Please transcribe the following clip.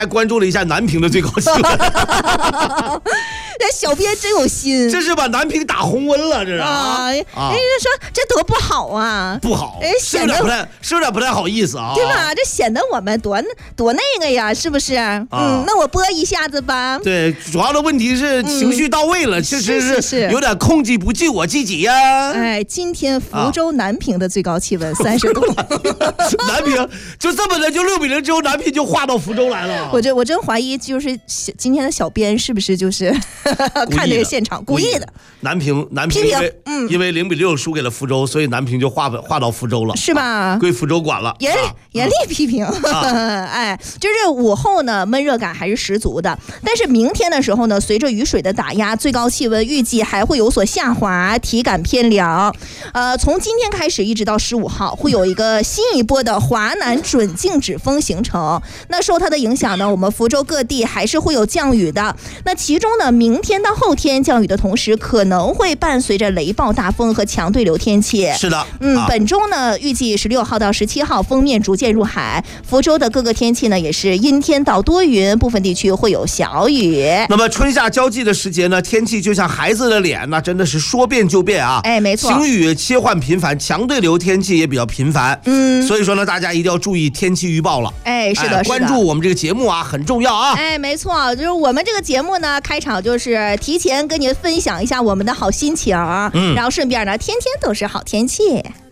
还关注了一下南平的最高气温。 这小编真有心， 这是把南平打红温了，这是人家说这多不好啊， 不好，是有点不太好意思啊， 对吧？这显得我们多那个呀，是不是？那我播一下子吧。 对，主要的问题是情绪到位了，确实是有点控制不住我自己呀。 哎，今天福州南平的最高气温30度， 南平就这么的，就6-0之后，南平就划到福州来了。 我真怀疑，就是今天的小编是不是就是看这个现场故意的？ 南平因为0-6输给了福州，所以南平就划到福州了， 是吧？ 归福州管了， 严厉批评。哎，就是午后呢，闷热感还是十足的。但是明天的时候呢，随着雨水的打压，最高气温预计还会有所下滑，体感偏凉。从今天开始一直到15号，会有一个新一波的华南准静止风形成。那受它的影响呢，我们福州各地还是会有降雨的。那其中呢，明天到后天降雨的同时，可能会伴随着雷暴大风和强对流天气。 是的， 本周呢，预计16号到17号锋面逐渐入海，福州的各个天气呢也是阴天到多云，部分地区会有小雨。 那么春夏交际的时节呢，天气就像孩子的脸，那真的是说变就变啊！ 哎，没错， 晴雨切换频繁，强对流天气也比较频繁。所以说呢，大家一定要注意天气预报了。 哎，是的， 关注我们这个节目啊，很重要啊！ 哎，没错，就是我们这个节目呢，开场就是提前跟您分享一下我们的好心情，然后顺便呢，天天都是好天气。